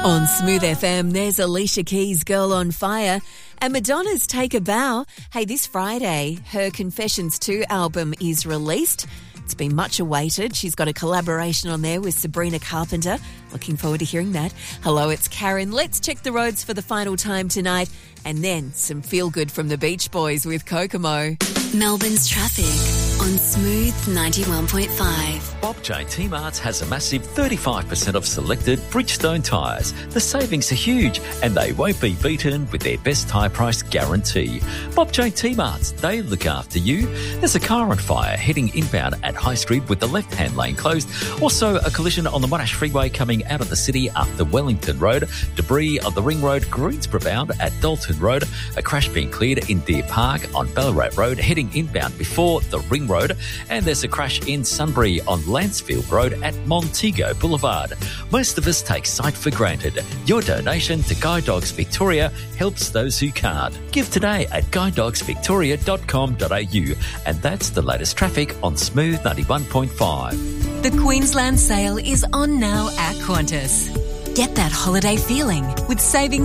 On Smooth FM, there's Alicia Keys' Girl on Fire and Madonna's Take a Bow. Hey, this Friday, her Confessions 2 album is released. It's been much awaited. She's got a collaboration on there with Sabrina Carpenter. Looking forward to hearing that. Hello, it's Karen. Let's check the roads for the final time tonight. And then some feel-good from the Beach Boys with Kokomo. Melbourne's traffic on Smooth 91.5. Bob Jane T-Marts has a massive 35% off selected Bridgestone tyres. The savings are huge and they won't be beaten with their best tyre price guarantee. Bob Jane T-Marts, they look after you. There's a car on fire heading inbound at High Street with the left-hand lane closed. Also a collision on the Monash Freeway coming out of the city after Wellington Road. Debris on the Ring Road, Greensboro bound at Dalton Road. A crash being cleared in Deer Park on Ballarat Road heading inbound before the Ring Road. And there's a crash in Sunbury on Lancefield Road at Montego Boulevard. Most of us take sight for granted. Your donation to Guide Dogs Victoria helps those who can't. Give today at guidedogsvictoria.com.au. And that's the latest traffic on Smooth 91.5. The Queensland sale is on now at Qantas. Get that holiday feeling with savings